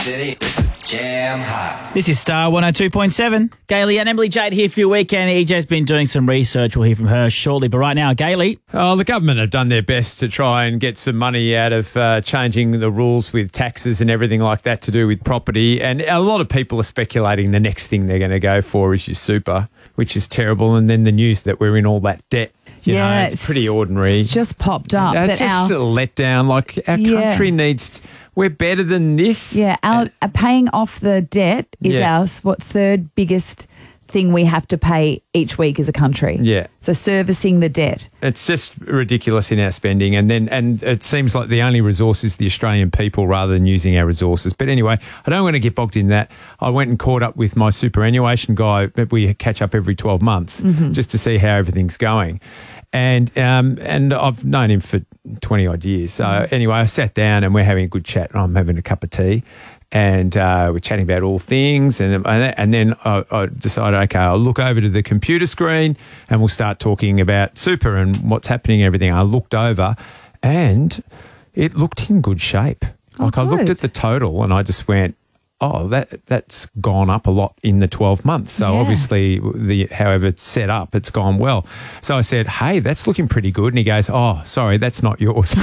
City, this is Jam Hot. This is Star 102.7. Gailey and Emily Jade here for your weekend. EJ's been doing some research. We'll hear from her shortly. But right now, Gailey. Oh, the government have done their best to try and get some money out of changing the rules with taxes and everything like that to do with property. And a lot of people are speculating the next thing they're going to go for is your super, which is terrible. And then the news that we're in all that debt. You know, it's pretty ordinary. It's just popped up. It's just a letdown. Like, our country needs... We're better than this. Yeah, paying off the debt is our third biggest thing we have to pay each week as a country. Yeah. So servicing the debt. It's just ridiculous in our spending, and it seems like the only resource is the Australian people rather than using our resources. But anyway, I don't want to get bogged in that. I went and caught up with my superannuation guy. We catch up every 12 months just to see how everything's going. And I've known him for 20 odd years. So anyway, I sat down and we're having a good chat. I'm having a cup of tea, and we're chatting about all things. And then I decided, okay, I'll look over to the computer screen and we'll start talking about super and what's happening and everything. I looked over and it looked in good shape. Like, I looked at the total and I just went, oh, that's gone up a lot in the 12 months. So obviously, however it's set up, it's gone well. So I said, hey, that's looking pretty good. And he goes, oh, sorry, that's not yours.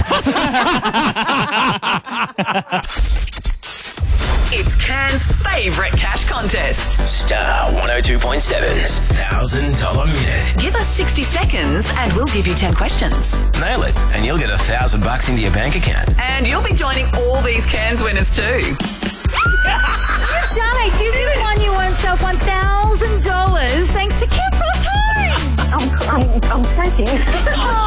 It's Can's favourite cash contest. Star 102.7's $1,000 minute. Give us 60 seconds and we'll give you 10 questions. Nail it, and you'll get $1,000 into your bank account. And you'll be joining all these Can's winners too. You've done it. You just won yourself $1,000 thanks to Kim Frost Homes. I'm thanking.